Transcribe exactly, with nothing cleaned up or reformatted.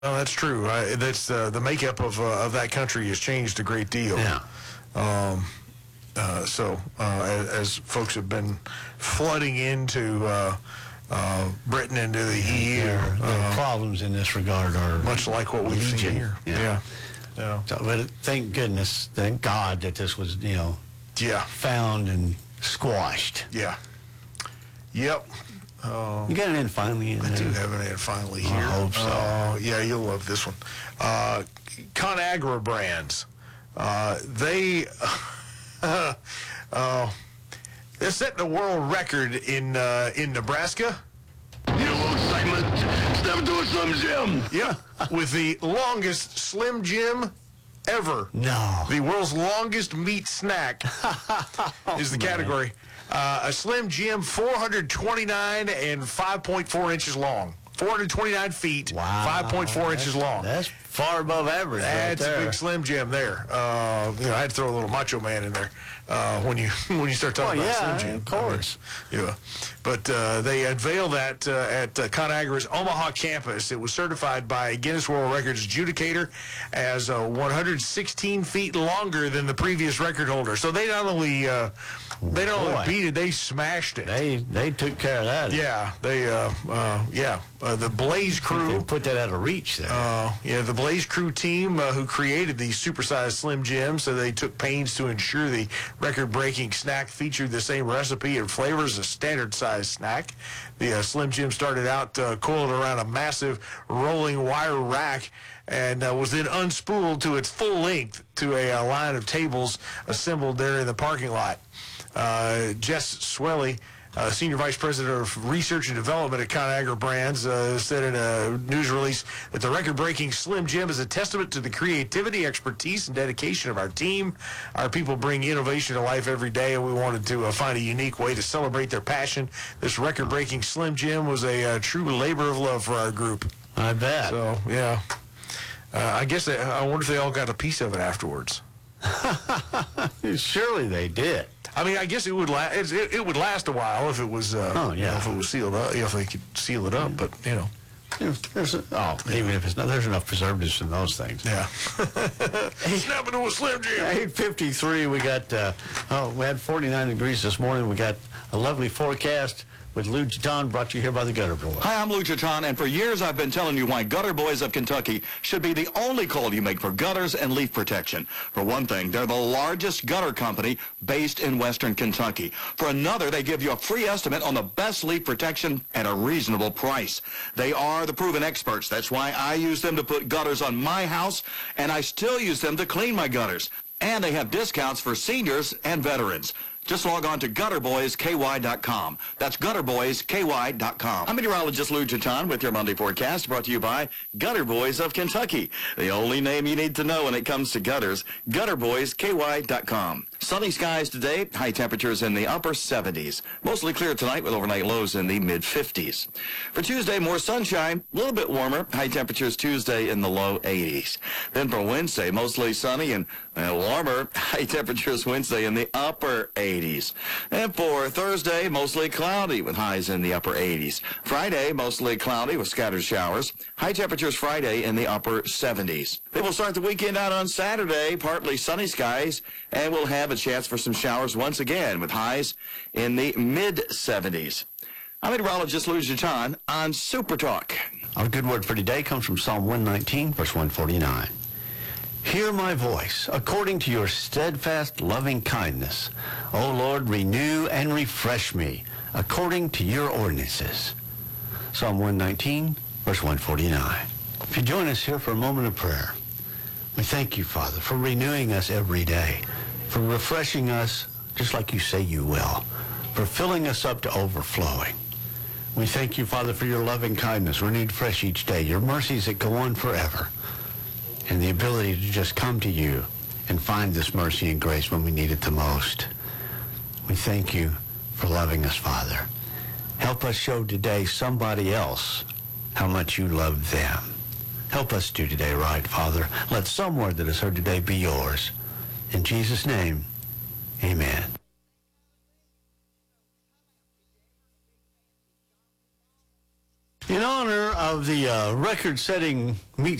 No, that's true. I, that's uh, the makeup of uh, of that country has changed a great deal. Yeah. Um, uh, so uh, as, as folks have been flooding into uh, uh, Britain into the E U, There, there uh, problems in this regard are much like what we've legion. seen here. Yeah. Yeah. Yeah. So, but thank goodness, thank God that this was, you know, Yeah. found and squashed. Yeah. Yep. Uh, You got it in finally. In I do there. have an ad finally I here. hope so. Uh, yeah, you'll love this one. Uh, ConAgra brands. Uh, they uh, uh, they're setting a world record in uh, in Nebraska. Hello, Simon. Step to a Slim Jim. Yeah, with the longest Slim Jim ever. No. The world's longest meat snack is the category. Uh, a Slim Jim, four hundred twenty-nine and five point four inches long. four hundred twenty-nine feet, Wow. five point four inches long. That's far above average. That's right a there. big Slim Jim there. Uh, you know, I had to throw a little Macho Man in there uh, when you when you start talking Oh, about yeah, Slim Jim. of course. I mean, yeah, but uh, they unveiled that uh, at uh, ConAgra's Omaha campus. It was certified by Guinness World Records adjudicator as uh, one hundred sixteen feet longer than the previous record holder. So they not only uh, they not Boy. only beat it, they smashed it. They they took care of that. yeah, they uh, uh, yeah uh, the Blaze crew. They put that out of reach there. Uh, yeah, the Blaze Crew team uh, who created these supersized Slim Jims, so they took pains to ensure the record-breaking snack featured the same recipe and flavor as a standard-sized snack. The uh, Slim Jim started out uh, coiled around a massive rolling wire rack and uh, was then unspooled to its full length to a, uh line of tables assembled there in the parking lot. Uh, Jess Swelly, Uh, Senior Vice President of Research and Development at ConAgra Brands, uh, said in a news release that the record-breaking Slim Jim is a testament to the creativity, expertise, and dedication of our team. Our people bring innovation to life every day, and we wanted to uh, find a unique way to celebrate their passion. This record-breaking Slim Jim was a uh, true labor of love for our group. I bet. So, yeah. Uh, I guess they, I wonder if they all got a piece of it afterwards. Surely they did. I mean, I guess it would last. It, it would last a while if it was. Uh, Oh, yeah. you know, if it was sealed up, if they could seal it up. But you know, There's, there's a, oh, even if it's not, there's enough preservatives in those things. yeah. Snap into a Slim Jim. eight fifty-three, we got, uh, oh, we had forty-nine degrees this morning. We got a lovely forecast with Lou Jaton, brought to you here by the Gutter Boy. Hi, I'm Lou Jaton, and for years I've been telling you why Gutter Boys of Kentucky should be the only call you make for gutters and leaf protection. For one thing, they're the largest gutter company based in western Kentucky. For another, they give you a free estimate on the best leaf protection at a reasonable price. They are the proven experts. That's why I use them to put gutters on my house, and I still use them to clean my gutters. And they have discounts for seniors and veterans. Just log on to gutter boys K Y dot com. That's gutter boys K Y dot com. I'm meteorologist Lou Jaton with your Monday forecast, brought to you by Gutter Boys of Kentucky. The only name you need to know when it comes to gutters, gutter boys K Y dot com. Sunny skies today, high temperatures in the upper seventies. Mostly clear tonight with overnight lows in the mid fifties. For Tuesday, more sunshine, a little bit warmer. High temperatures Tuesday in the low eighties. Then for Wednesday, mostly sunny and uh, warmer. High temperatures Wednesday in the upper eighties. And for Thursday, mostly cloudy with highs in the upper eighties. Friday, mostly cloudy with scattered showers. High temperatures Friday in the upper seventies. Then we'll start the weekend out on Saturday, partly sunny skies, and we'll have a chance for some showers once again with highs in the mid seventies. I'm meteorologist Lou Jaton on Super Talk. Our good word for today comes from Psalm one nineteen, verse one forty-nine. Hear my voice, according to your steadfast loving kindness. O Lord, renew and refresh me, according to your ordinances. Psalm one nineteen, verse one forty-nine. If you join us here for a moment of prayer, we thank you, Father, for renewing us every day, for refreshing us just like you say you will, for filling us up to overflowing. We thank you, Father, for your loving kindness, renewed fresh each day, your mercies that go on forever, and the ability to just come to you and find this mercy and grace when we need it the most. We thank you for loving us, Father. Help us show today somebody else how much you love them. Help us do today right, Father. Let some word that is heard today be yours. In Jesus' name, amen. In honor of of the uh, record-setting meat